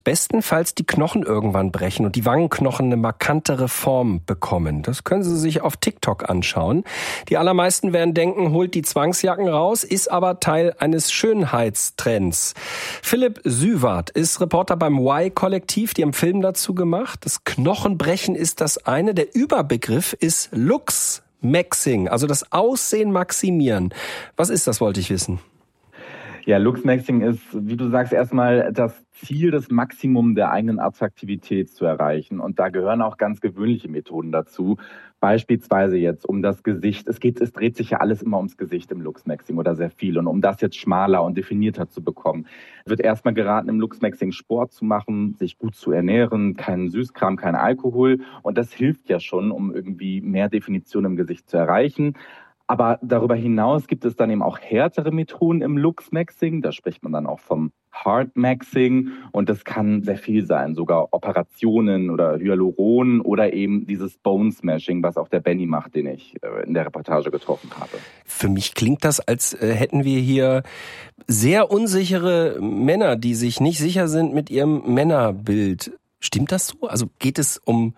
bestenfalls die Knochen irgendwann brechen und die Wangenknochen eine markantere Form bekommen. Das können Sie sich auf TikTok anschauen. Die allermeisten werden denken, holt die Zwangsjacken raus, ist aber Teil eines Schönheitstrends. Philipp Süward ist Reporter beim Y-Kollektiv, die haben einen Film dazu gemacht. Das Knochenbrechen ist das eine. Der Überbegriff ist Looksmaxing, also das Aussehen maximieren. Was ist das, wollte ich wissen. Ja, Looksmaxing ist, wie du sagst, erstmal das Ziel, das Maximum der eigenen Attraktivität zu erreichen. Und da gehören auch ganz gewöhnliche Methoden dazu. Beispielsweise jetzt um das Gesicht. Es dreht sich ja alles immer ums Gesicht im Looksmaxing oder sehr viel. Und um das jetzt schmaler und definierter zu bekommen, wird erstmal geraten, im Looksmaxing Sport zu machen, sich gut zu ernähren, keinen Süßkram, kein Alkohol. Und das hilft ja schon, um irgendwie mehr Definition im Gesicht zu erreichen. Aber darüber hinaus gibt es dann eben auch härtere Methoden im Looksmaxing. Da spricht man dann auch vom Hardmaxing. Und das kann sehr viel sein, sogar Operationen oder Hyaluron oder eben dieses Bone Smashing, was auch der Benny macht, den ich in der Reportage getroffen habe. Für mich klingt das, als hätten wir hier sehr unsichere Männer, die sich nicht sicher sind mit ihrem Männerbild. Stimmt das so? Also geht es um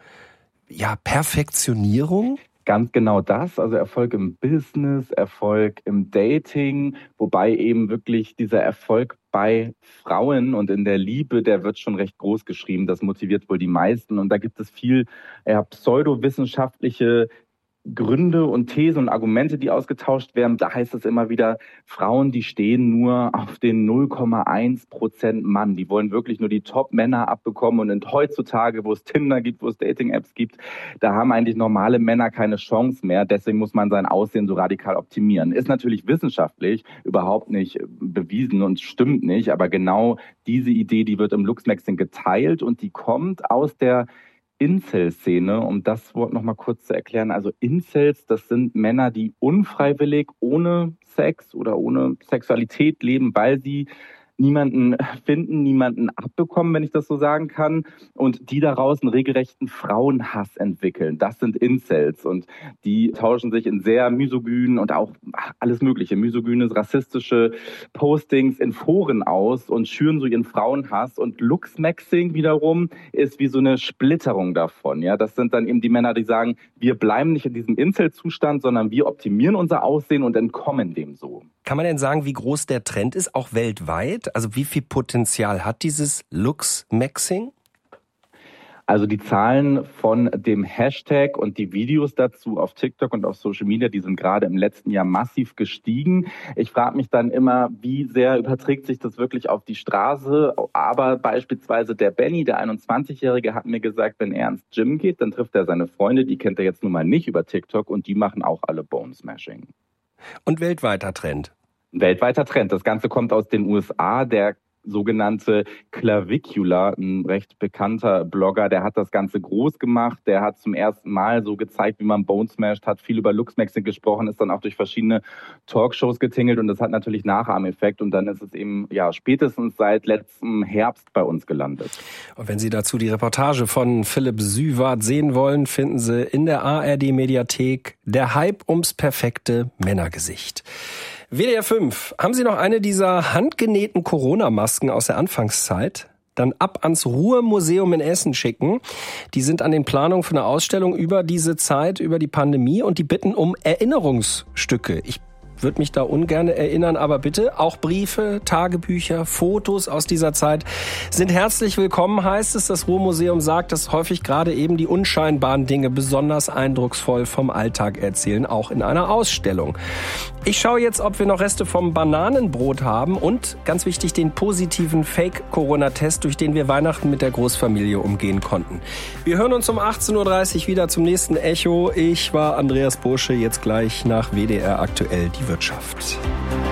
Perfektionierung? Ganz genau das, also Erfolg im Business, Erfolg im Dating, wobei eben wirklich dieser Erfolg bei Frauen und in der Liebe, der wird schon recht groß geschrieben, das motiviert wohl die meisten und da gibt es viel pseudowissenschaftliche Gründe und Thesen und Argumente, die ausgetauscht werden. Da heißt es immer wieder, Frauen, die stehen nur auf den 0,1% Mann. Die wollen wirklich nur die Top-Männer abbekommen. Und heutzutage, wo es Tinder gibt, wo es Dating-Apps gibt, da haben eigentlich normale Männer keine Chance mehr. Deswegen muss man sein Aussehen so radikal optimieren. Ist natürlich wissenschaftlich überhaupt nicht bewiesen und stimmt nicht. Aber genau diese Idee, die wird im Looksmaxing geteilt und die kommt aus der Incel-Szene, um das Wort nochmal kurz zu erklären. Also Incels, das sind Männer, die unfreiwillig ohne Sex oder ohne Sexualität leben, weil sie niemanden finden, niemanden abbekommen, wenn ich das so sagen kann, und die daraus einen regelrechten Frauenhass entwickeln. Das sind Incels und die tauschen sich in sehr misogynen und auch alles mögliche, misogynes, rassistische Postings in Foren aus und schüren so ihren Frauenhass und Looksmaxing wiederum ist wie so eine Splitterung davon. Ja, das sind dann eben die Männer, die sagen, wir bleiben nicht in diesem Incel-Zustand, sondern wir optimieren unser Aussehen und entkommen dem so. Kann man denn sagen, wie groß der Trend ist, auch weltweit? Also wie viel Potenzial hat dieses Looksmaxing? Also die Zahlen von dem Hashtag und die Videos dazu auf TikTok und auf Social Media, die sind gerade im letzten Jahr massiv gestiegen. Ich frage mich dann immer, wie sehr überträgt sich das wirklich auf die Straße? Aber beispielsweise der Benny, der 21-Jährige, hat mir gesagt, wenn er ins Gym geht, dann trifft er seine Freunde, die kennt er jetzt nun mal nicht über TikTok und die machen auch alle Bone Smashing. Und weltweiter Trend? Weltweiter Trend. Das Ganze kommt aus den USA. Der sogenannte Clavicula, ein recht bekannter Blogger, der hat das Ganze groß gemacht. Der hat zum ersten Mal so gezeigt, wie man Bone smashed, hat viel über Looksmaxing gesprochen, ist dann auch durch verschiedene Talkshows getingelt und das hat natürlich Nachahmeffekt und dann ist es eben spätestens seit letztem Herbst bei uns gelandet. Und wenn Sie dazu die Reportage von Philipp Süward sehen wollen, finden Sie in der ARD-Mediathek Der Hype ums perfekte Männergesicht. WDR 5, haben Sie noch eine dieser handgenähten Corona-Masken aus der Anfangszeit? Dann ab ans Ruhr-Museum in Essen schicken. Die sind an den Planungen für eine Ausstellung über diese Zeit, über die Pandemie und die bitten um Erinnerungsstücke. Ich würde mich da ungern erinnern, aber bitte auch Briefe, Tagebücher, Fotos aus dieser Zeit sind herzlich willkommen, heißt es. Das Ruhrmuseum sagt, dass häufig gerade eben die unscheinbaren Dinge besonders eindrucksvoll vom Alltag erzählen, auch in einer Ausstellung. Ich schaue jetzt, ob wir noch Reste vom Bananenbrot haben und, ganz wichtig, den positiven Fake-Corona-Test, durch den wir Weihnachten mit der Großfamilie umgehen konnten. Wir hören uns um 18.30 Uhr wieder zum nächsten Echo. Ich war Andreas Bursche, jetzt gleich nach WDR aktuell die Wirtschaft.